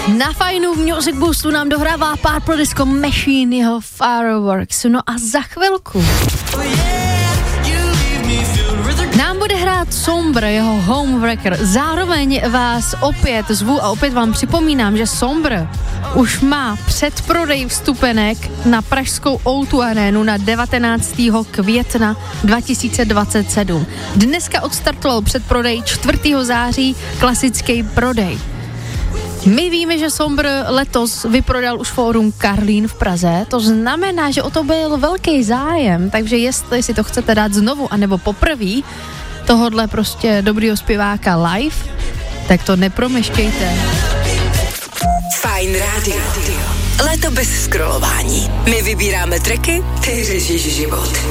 Na fajnu Music Boostu nám dohrává Purple Disco Machine, jeho Fireworks. No a za chvilku nám bude hrát Sombr, jeho Homewrecker. Zároveň vás opět zvu a opět vám připomínám, že Sombr už má předprodej vstupenek na pražskou O2 arénu na 19. května 2027. Dneska odstartoval předprodej 4. září klasický prodej. My víme, že Sombr letos vyprodal už fórum Karlín v Praze, to znamená, že o to byl velký zájem, takže jestli si to chcete dát znovu, anebo poprvé tohodle prostě dobrýho zpěváka live, tak to nepromeškejte. Fajn rádio. Léto bez scrollování. My vybíráme tracky, ty řešíš život.